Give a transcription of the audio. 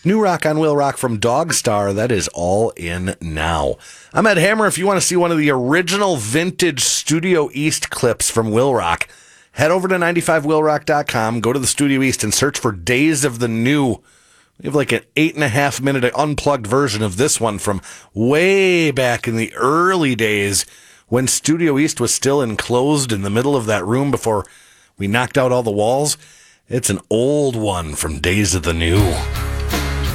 New rock on Will Rock from Dogstar. That is all in now. I'm Ed Hammer. If you want to see one of the original vintage Studio East clips from Will Rock, head over to 95willrock.com, go to the Studio East, and search for Days of the New. We have like an 8.5 minute unplugged version of this one from way back in the early days when Studio East was still enclosed in the middle of that room before we knocked out all the walls. It's an old one from Days of the New.